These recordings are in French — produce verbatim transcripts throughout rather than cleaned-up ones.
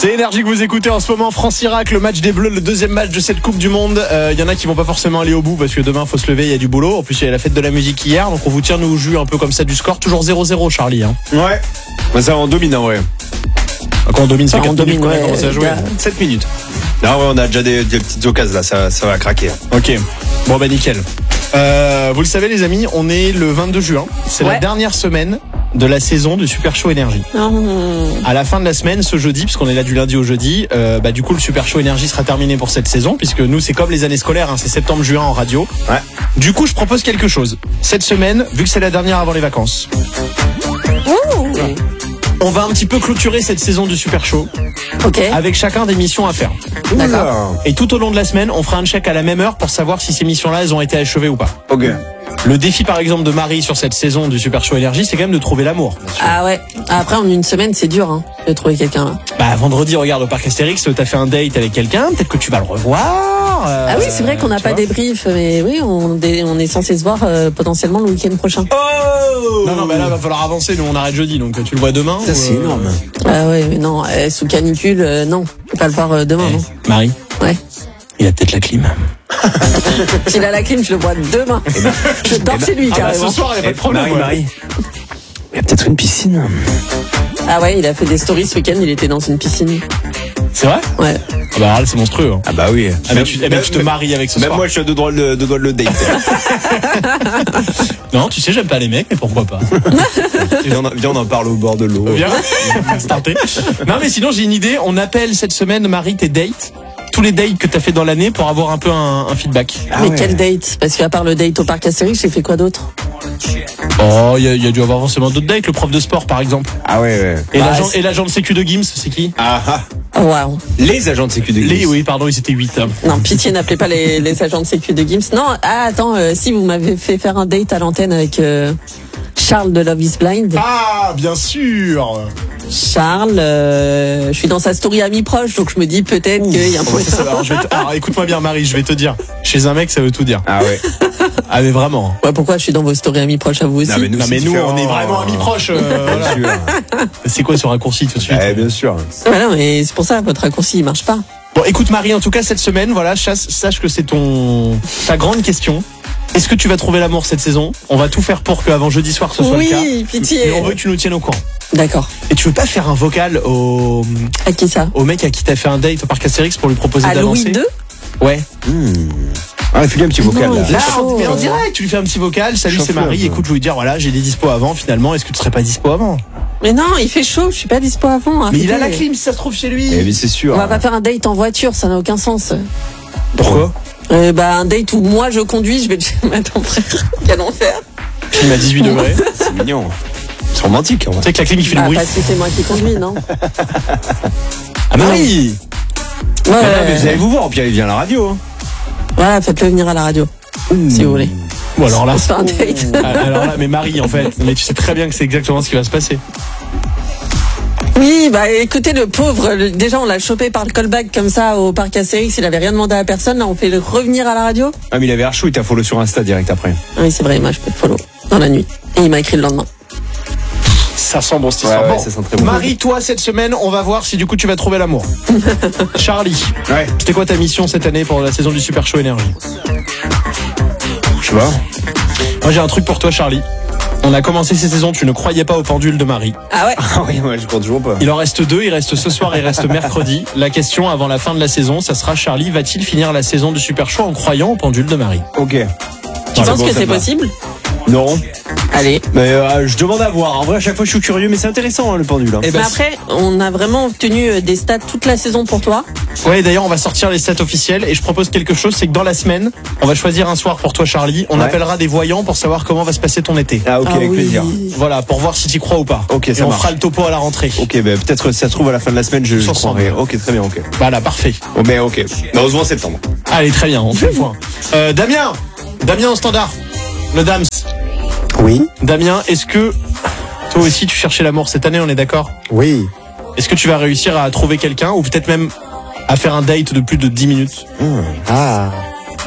C'est Énergie que vous écoutez en ce moment. France-Irak, le match des Bleus, le deuxième match de cette Coupe du Monde. Il euh, y en a qui vont pas forcément aller au bout parce que demain faut se lever, il y a du boulot. En plus il y a la fête de la musique hier, donc on vous tient nous au jus un peu comme ça du score. Toujours zéro zéro Charlie. Hein. Ouais. Bah ça on domine en vrai. Quand on domine, c'est enfin, quatre minutes qu'on a ouais, commencé à jouer. Bah... sept minutes. Là ouais, on a déjà des, des petites occasions là, ça, ça va craquer. Ok. Bon bah nickel. Euh, vous le savez les amis, on est le vingt-deux juin. C'est ouais. la dernière semaine de la saison du Super Show Énergie. Mmh. À la fin de la semaine, ce jeudi, puisqu'on est là du lundi au jeudi, euh, bah du coup le Super Show Énergie sera terminé pour cette saison, puisque nous c'est comme les années scolaires, hein, c'est septembre-juin en radio. Ouais. Du coup je propose quelque chose. Cette semaine, vu que c'est la dernière avant les vacances, Ouh. on va un petit peu clôturer cette saison du Super Show. Ok. Avec chacun des missions à faire. D'accord. Et tout au long de la semaine, on fera un check à la même heure pour savoir si ces missions-là, elles ont été achevées ou pas. Ok. Le défi par exemple de Marie sur cette saison du Super Show Énergie, c'est quand même de trouver l'amour. Ah ouais. Après en une semaine c'est dur hein, de trouver quelqu'un là. Bah vendredi regarde au parc Astérix, t'as fait un date avec quelqu'un, peut-être que tu vas le revoir. Euh, ah oui c'est vrai qu'on n'a pas débrief, mais oui on, dé, on est censé se voir euh, potentiellement le week-end prochain. Oh non non mais là va falloir avancer, nous on arrête jeudi donc tu le vois demain. Ça ou, c'est euh... énorme. Ah ouais mais non euh, sous canicule euh, non, je peux pas le voir euh, demain eh, non. Marie. Ouais. Il a peut-être la clim. S'il a la clim, je le vois demain. Ben, je dors chez lui, ah carrément. Bah, ce soir, il n'y a pas de problème. Marie, Marie. Il y a peut-être une piscine. Ah ouais, il a fait des stories ce week-end, il était dans une piscine. C'est vrai? Ouais. Ah bah là, c'est monstrueux. Hein. Ah bah oui. Ah mais tu, eh ben, tu te maries avec ce même soir. Même moi, je suis à deux doigts de, de, de le date. Non, tu sais, j'aime pas les mecs, mais pourquoi pas? viens, on, viens, on en parle au bord de l'eau. Viens, starter. Non, mais sinon, j'ai une idée. On appelle cette semaine, Marie, tes dates. Tous les dates que t'as fait dans l'année pour avoir un peu un, un feedback. Ah mais ouais. Quel date? Parce qu'à part le date au parc Astérix, j'ai fait quoi d'autre? Oh, il y, y a dû avoir forcément d'autres dates. Le prof de sport, par exemple. Ah ouais, ouais. Et bah, l'agent, et l'agent de sécu de Gims, c'est qui? Ah ah. Oh, wow. Les agents de sécu de Gims. Les, oui, pardon, ils étaient huit. Non, pitié, n'appelez pas les, les agents de sécu de Gims. Non, ah, attends, euh, si vous m'avez fait faire un date à l'antenne avec euh, Charles de Love is Blind. Ah, bien sûr. Charles, euh, je suis dans sa story amis proche, donc je me dis peut-être qu'il y a un peu. Alors, je vais te... Alors, écoute-moi bien, Marie, je vais te dire. Chez un mec, ça veut tout dire. Ah ouais. Ah mais vraiment. Ouais, pourquoi je suis dans vos stories amis proches à vous aussi? Non mais nous, non, mais nous on est vraiment amis proches. Euh, voilà. C'est quoi ce raccourci tout de suite? Eh bien sûr. Ouais, non, mais c'est pour ça votre raccourci il marche pas. Bon, écoute Marie, en tout cas cette semaine, voilà, chasse, sache que c'est ton ta grande question. Est-ce que tu vas trouver l'amour cette saison? On va tout faire pour qu'avant jeudi soir ce soit oui, le cas. Oui, pitié. Et on veut que tu nous tiennes au courant. D'accord. Et tu veux pas faire un vocal au à qui ça? Au mec à qui t'as fait un date au parc Astérix pour lui proposer à d'avancer? Louis deux? Ouais. Mmh. Ah, fais-lui un petit vocal. Non, là, là chaud, mais en euh... direct, tu lui fais un petit vocal. Salut, c'est Marie. Écoute, je vais lui dire, voilà, j'ai des dispos avant. Finalement, est-ce que tu serais pas dispo avant? Mais non, il fait chaud. Je suis pas dispo avant. Mais il a la clim, si ça se trouve chez lui. Eh, mais c'est sûr. On va pas faire un date en voiture, ça n'a aucun sens. Pourquoi? Euh, bah un date où moi je conduis, je vais le mettre ton frère. Quel enfer. Il m'a dix-huit degrés. C'est mignon. C'est romantique. Tu sais que la clim il fait bah, le bruit. Parce que c'est moi qui conduis, non? Ah Marie. Ouais. Ah non, mais vous allez vous voir, puis il vient à la radio. Hein. Voilà, faites-le venir à la radio. Mmh. Si vous voulez. Bon alors là. On se fait un date. Alors là, mais Marie en fait, mais tu sais très bien que c'est exactement ce qui va se passer. Oui, bah écoutez, le pauvre, le, déjà on l'a chopé par le callback comme ça au parc Astérix, il avait rien demandé à personne, là on fait le revenir à la radio. Ah mais il avait l'air chaud, il t'a follow sur Insta direct après. Ah oui c'est vrai, moi je peux follow dans la nuit. Et il m'a écrit le lendemain. Ça sent bon cette histoire. Ouais, ouais, bon, ça sent très bon. Marie, toi cette semaine, on va voir si du coup tu vas trouver l'amour. Charlie, ouais. C'était quoi ta mission cette année pour la saison du Super Show Énergie? Je sais pas. Moi j'ai un truc pour toi Charlie. On a commencé ces saisons, tu ne croyais pas au pendule de Marie. Ah ouais? Ah oui, moi je crois toujours pas. Il en reste deux, il reste ce soir et il reste mercredi. La question avant la fin de la saison, ça sera Charlie, va-t-il finir la saison du Super Show en croyant au pendule de Marie? Ok. Tu penses que c'est possible? Non. Allez. Mais euh, je demande à voir. En vrai, à chaque fois, je suis curieux, mais c'est intéressant hein, le pendule. Hein. Et ben, mais après, on a vraiment obtenu des stats toute la saison pour toi. Ouais, d'ailleurs, on va sortir les stats officielles et je propose quelque chose, c'est que dans la semaine, on va choisir un soir pour toi, Charlie. On ouais. appellera des voyants pour savoir comment va se passer ton été. Ah ok, ah, avec oui. plaisir. Voilà, pour voir si tu y crois ou pas. Ok, ça et on marche. fera le topo à la rentrée. Ok, ben peut-être si ça se trouve à la fin de la semaine, je, je croirai. Ok, très bien, ok. Voilà, parfait. Bon, ben ok. Heureusement en septembre. Allez, très bien, on fait le point. Euh, Damien, Damien au standard. Le Dams. Oui. Damien, est-ce que toi aussi tu cherchais l'amour cette année, on est d'accord? Oui. Est-ce que tu vas réussir à trouver quelqu'un ou peut-être même à faire un date de plus de dix minutes? mmh. Ah.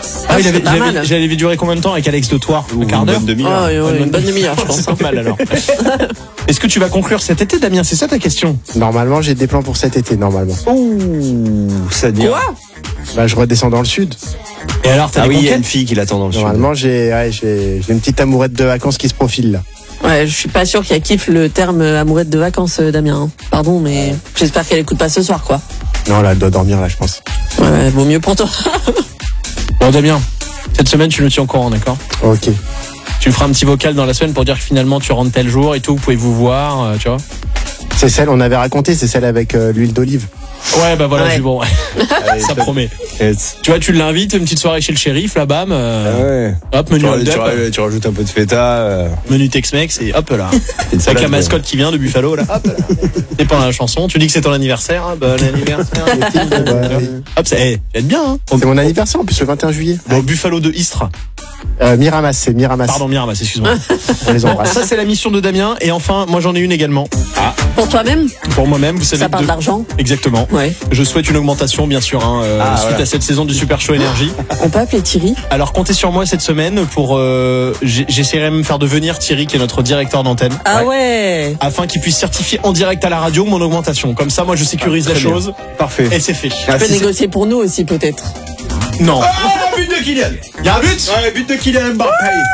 Ah, il avait, pas il avait- mal. il avait durer combien de temps avec Alex de Toire? Un quart d'heure? Une bonne Oh, demi-heure. ouais, une bonne demi-heure, je pense. C'est pas mal alors. Est-ce que tu vas conclure cet été, Damien? C'est ça ta question? Normalement, j'ai des plans pour cet été, normalement. Ouh, ça dit. Quoi? Bah, je redescends dans le sud. Et alors, t'as Ah des oui, il y a conquêtes? une fille qui l'attend dans le sud. Normalement, j'ai, ouais, j'ai, j'ai une petite amourette de vacances qui se profile là. Ouais, je suis pas sûr qu'elle kiffe le terme amourette de vacances, euh, Damien. hein. Pardon, mais j'espère qu'elle écoute pas ce soir, quoi. Non, là, elle doit dormir là, je pense. Ouais, ouais, vaut mieux pour toi. Bon, Damien, cette semaine, tu nous tiens au courant, d'accord? Ok. Tu feras un petit vocal dans la semaine pour dire que finalement tu rentres tel jour et tout, vous pouvez vous voir, euh, tu vois? C'est celle, on avait raconté, c'est celle avec euh, l'huile d'olive. Ouais, bah voilà, Ouais. c'est bon. Allez, Ça top. promet. Yes. Tu vois, tu l'invites, une petite soirée chez le shérif, là, bam, Ah euh, ouais. hop, menu Tu, hold ra- tu, up, ra- tu rajoutes un peu de feta. Euh, menu Tex-Mex et hop là. une Avec salade, la mascotte qui vient de Buffalo, là, hop là. Et pendant la chanson, tu dis que c'est ton anniversaire, hein, bon anniversaire. Ouais. Hop, c'est, hey, j'aime bien, hein. C'est mon anniversaire en plus, le vingt et un juillet. Bon, Buffalo de Istres. Euh, Miramas, c'est Miramas. Pardon, Miramas, excuse-moi. On les Bon, embrasse. ça c'est la mission de Damien. Et enfin, moi j'en ai une également. Pour toi-même, Pour moi-même, vous savez. ça parle de- d'argent. Exactement. Ouais. Je souhaite une augmentation, bien sûr, hein, euh, Ah, suite voilà. à cette saison du Super Show Énergie. On peut appeler Thierry. Alors comptez sur moi cette semaine pour. Euh, j'ai- j'essaierai de me faire devenir Thierry, qui est notre directeur d'antenne. Ah ouais. Afin qu'il puisse certifier en direct à la radio mon augmentation. Comme ça, moi je sécurise Ah, la très bien. chose. Parfait. Et c'est fait. Ah, Tu peux si c'est- négocier pour nous aussi, peut-être. Non. Ah, but de Kylian. Il y a un but. Ouais, but de Kylian Mbappé.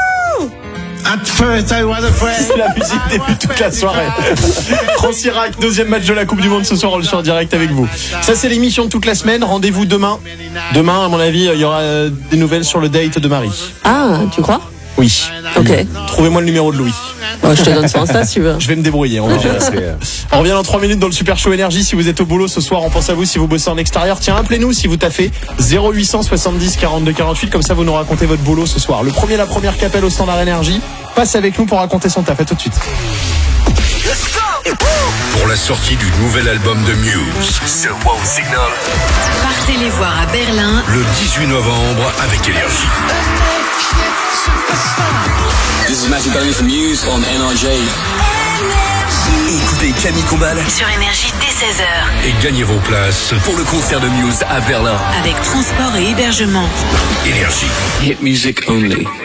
C'est la musique des buts toute la soirée. France Irak, deuxième match de la Coupe du Monde ce soir, on le suit en direct avec vous. Ça c'est l'émission de toute la semaine. Rendez-vous demain. Demain, à mon avis, il y aura euh, des nouvelles sur le date de Marie. Ah, tu crois? Oui. Ok. Trouvez-moi le numéro de Louis. Bon, je te donne son Insta si tu veux. Je vais me débrouiller. On va gérer ça. On revient dans trois minutes dans le Super Show Énergie. Si vous êtes au boulot ce soir, on pense à vous. Si vous bossez en extérieur, tiens, appelez-nous si vous taffez zéro huit cent soixante-dix quarante-deux quarante-huit. Comme ça, vous nous racontez votre boulot ce soir. Le premier, la première qui appelle au standard Énergie passe avec nous pour raconter son taf. À tout de suite. Pour la sortie du nouvel album de Muse, The Wow Signal, Partez les voir à Berlin le dix-huit novembre avec Énergie. This is Matthew Bellamy from Muse on N R J. Écoutez Camille Combal sur Énergie dès seize heures. et gagnez vos places Pour le concert de Muse à Berlin. Avec transport et hébergement. Énergie. Hit music only.